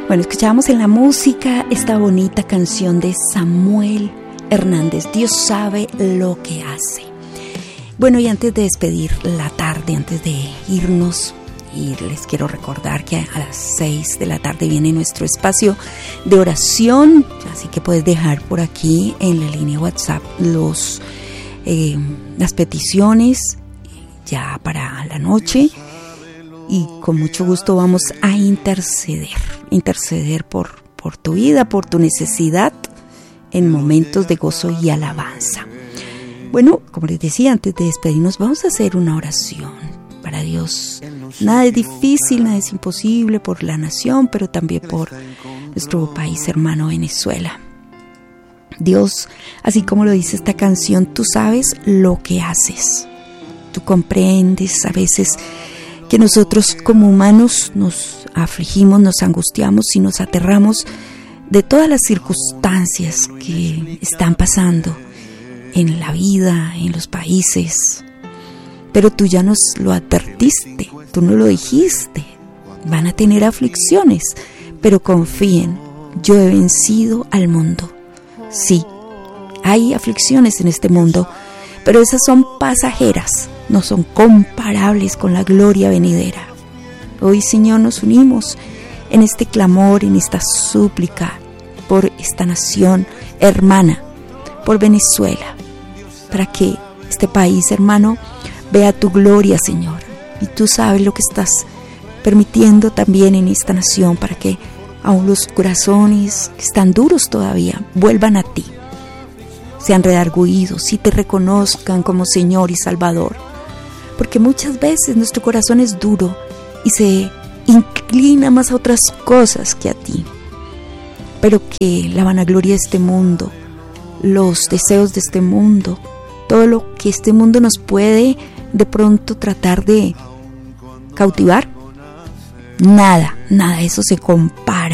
Bueno, escuchábamos en la música esta bonita canción de Samuel Hernández, Dios sabe lo que hace. Bueno, y antes de despedir la tarde, antes de irnos, y les quiero recordar que a las 6 de la tarde viene nuestro espacio de oración, así que puedes dejar por aquí en la línea WhatsApp las peticiones ya para la noche, y con mucho gusto vamos a interceder por tu vida, por tu necesidad en momentos de gozo y alabanza. Bueno, como les decía, antes de despedirnos vamos a hacer una oración para Dios. Nada es difícil, nada es imposible por la nación, pero también por nuestro país hermano Venezuela. Dios, así como lo dice esta canción, tú sabes lo que haces. Tú comprendes a veces que nosotros como humanos nos afligimos, nos angustiamos y nos aterramos de todas las circunstancias que están pasando en la vida, en los países. Pero tú ya nos lo advertiste, tú nos lo dijiste. Van a tener aflicciones, pero confíen, yo he vencido al mundo. Sí, hay aflicciones en este mundo, pero esas son pasajeras, no son comparables con la gloria venidera. Hoy, Señor, nos unimos en este clamor, en esta súplica por esta nación hermana, por Venezuela, para que este país hermano vea tu gloria, Señor. Y tú sabes lo que estás permitiendo también en esta nación, para que aún los corazones que están duros todavía vuelvan a ti, sean redarguidos y te reconozcan como Señor y Salvador. Porque muchas veces nuestro corazón es duro y se inclina más a otras cosas que a ti. Pero que la vanagloria de este mundo, los deseos de este mundo, todo lo que este mundo nos puede de pronto tratar de cautivar, nada, eso se compara